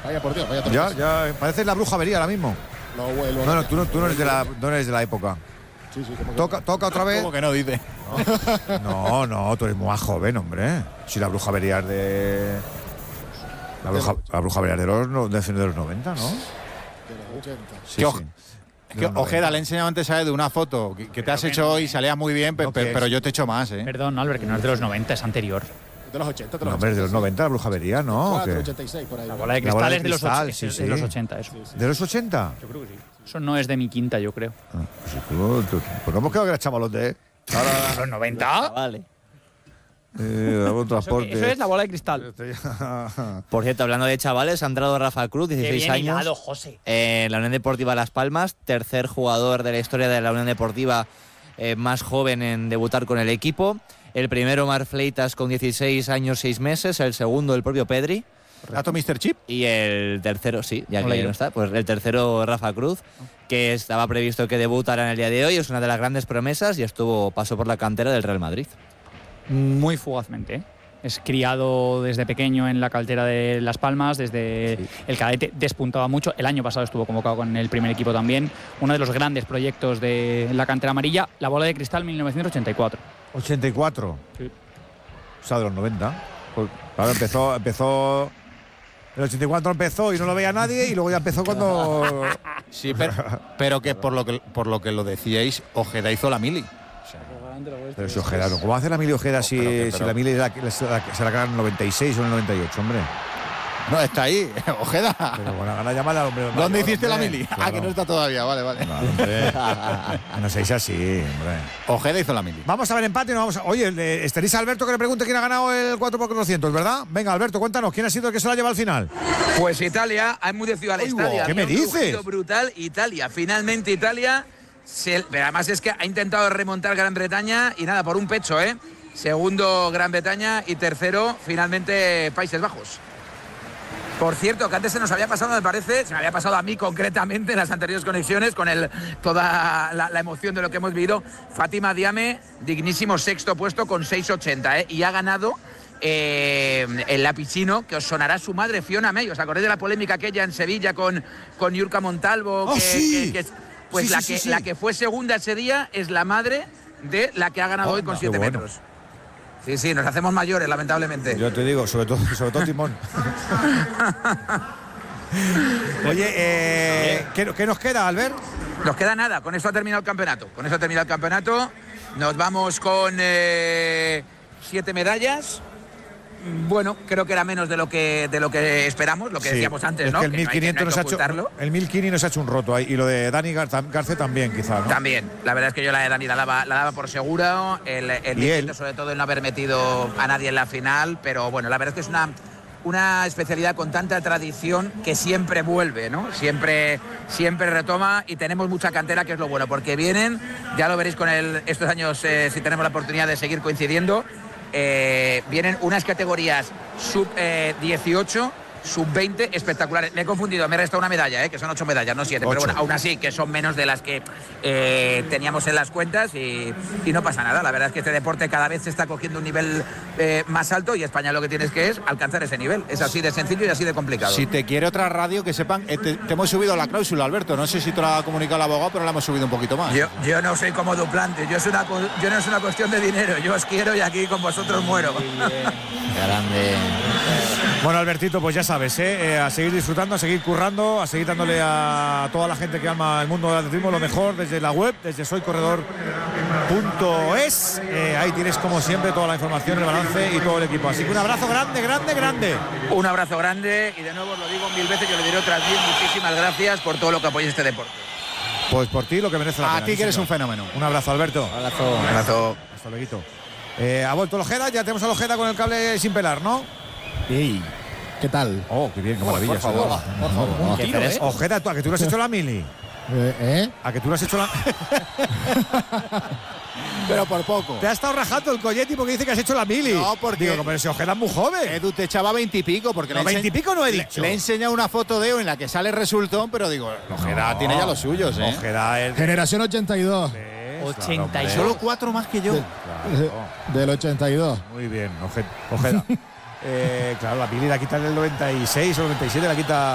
Vaya por Dios, vaya Ya, pareces la bruja avería ahora mismo. No, tú no eres de la época. Sí, Toca otra vez. ¿Cómo que no dice? No, tú eres más joven, hombre. Si la bruja avería es de... La bruja avería de los 90, ¿no? De los 80. Sí, Es que Ojeda le he enseñado antes de una foto que te has hecho hoy, salía muy bien, pero yo te echo más, ¿eh? Perdón, Albert, que no es de los 90, es anterior. De los 80, No, hombre, de los 90 la bruja avería, ¿no? 4, 86, por ahí. La bola de La bola cristal de es de los, cristal, 80, sí. de los 80, eso. ¿De los 80? Yo creo que sí. Eso no es de mi quinta, yo creo. Pues no hemos quedado que era chavalote, ¿eh? ¿Los 90? Vale. Transporte. Eso es la bola de cristal. Por cierto, hablando de chavales, ha entrado Rafa Cruz, 16 bien años. hilado, José. En la Unión Deportiva Las Palmas, tercer jugador de la historia de la Unión Deportiva más joven en debutar con el equipo. El primero, Omar Fleitas, con 16 años, 6 meses. El segundo, el propio Pedri. ¿Dato Mr. Chip? Y el tercero, sí, ya que no está, pues el tercero, Rafa Cruz, que estaba previsto que debutara en el día de hoy. Es una de las grandes promesas y pasó por la cantera del Real Madrid. Muy fugazmente, ¿eh? Es criado desde pequeño en la cantera de Las Palmas, desde el cadete despuntaba mucho. El año pasado estuvo convocado con el primer equipo también. Uno de los grandes proyectos de la cantera amarilla, la bola de cristal 1984. 84. Sí. O sea, de los 90. Pues, claro, empezó. El 84 empezó y no lo veía nadie, y luego ya empezó cuando. Sí, pero que por lo que lo decíais, Ojeda hizo la mili. Pero si Ojeda, ¿cómo hace la Mili Ojeda si la Mili se la cagan en el 96 o en el 98, hombre? No, está ahí, Ojeda. Pero bueno, gana llamarla al hombre. ¿Dónde hiciste la mili? Claro. Ah, que no está todavía, vale. No seáis así, hombre. Ojeda hizo la mili. Vamos a ver empate, no vamos a... Oye, estaréis a Alberto que le pregunte quién ha ganado el 4x400, ¿verdad? Venga, Alberto, cuéntanos, ¿quién ha sido el que se la lleva al final? Pues Italia, ha enmudecido al estadio. ¿Qué me Había un dices? rugido brutal, Italia. Finalmente Italia, pero además es que ha intentado remontar Gran Bretaña y nada, por un pecho, ¿eh? Segundo Gran Bretaña y tercero, finalmente, Países Bajos. Por cierto, que antes se nos había pasado, me parece, se me había pasado a mí concretamente en las anteriores conexiones, con toda la emoción de lo que hemos vivido. Fátima Diame, dignísimo sexto puesto con 6.80, ¿eh? Y ha ganado el lapicino, que os sonará su madre, Fiona May. ¿Os acordáis de la polémica aquella en Sevilla con Yurka Montalvo? La que fue segunda ese día es la madre de la que ha ganado hoy con 7 metros. Sí, nos hacemos mayores, lamentablemente. Yo te digo, sobre todo Timón. Oye, ¿qué nos queda, Albert? Nos queda nada, con esto ha terminado el campeonato. Nos vamos con 7 medallas. Bueno, creo que era menos de lo que esperamos, lo que decíamos antes, ¿no? Que el 1500 el 1500 nos ha hecho un roto ahí, y lo de Dani Garce también, quizás, ¿no? También, la verdad es que yo la de Dani la daba por segura, el 1500 sobre todo el no haber metido a nadie en la final, pero bueno, la verdad es que es una especialidad con tanta tradición que siempre vuelve, ¿no? Siempre retoma, y tenemos mucha cantera, que es lo bueno, porque vienen, ya lo veréis con estos años, si tenemos la oportunidad de seguir coincidiendo. Vienen unas categorías sub 18, sub 20 espectaculares. Me he confundido, me he restado una medalla, que son 8 medallas, no 7, pero bueno, aún así que son menos de las que teníamos en las cuentas, y no pasa nada. La verdad es que este deporte cada vez se está cogiendo un nivel más alto, y España lo que tienes que es alcanzar ese nivel. Es así de sencillo y así de complicado. Si te quiere otra radio, que sepan, te hemos subido la cláusula, Alberto. No sé si te lo ha comunicado el abogado, pero la hemos subido un poquito más. Yo no soy como Duplante, yo no es una cuestión de dinero, yo os quiero y aquí con vosotros muero. Grande. Bueno, Albertito, pues ya sabes, a seguir disfrutando, a seguir currando, a seguir dándole a toda la gente que ama el mundo del atletismo lo mejor desde la web, desde soycorredor.es. Ahí tienes, como siempre, toda la información, el balance y todo el equipo. Así que un abrazo grande, grande, grande. Un abrazo grande, y de nuevo os lo digo 1000 veces, yo le diré otras 10, muchísimas gracias por todo lo que apoyáis este deporte. Pues por ti lo que merece la pena. A ti, que eres un fenómeno. Un abrazo, Alberto. Un abrazo. Hasta luego. Ha vuelto el Ojeda, ya tenemos al Ojeda con el cable sin pelar, ¿no? ¡Ey! ¿Qué tal? Oh, qué bien, qué maravilla. Por favor. Un tiro, ¿eh? Ojeda, ¿a que tú no has hecho la mili? ¿A que tú no has hecho la...? Pero por poco. Te ha estado rajando el Colletti porque dice que has hecho la mili. No, porque... Digo, pero si Ojeda es muy joven. Edu te echaba 20 y pico, porque No, 20 y pico no he dicho. Le he enseñado una foto de Edu en la que sale resultón, pero digo, Ojeda tiene ya los suyos, ¿eh? Ojeda es... Generación 82. 82. Solo 4 más que yo. Del 82. Muy bien, Ojeda. Claro, la mili la quita en el 96 o el 97, la quita...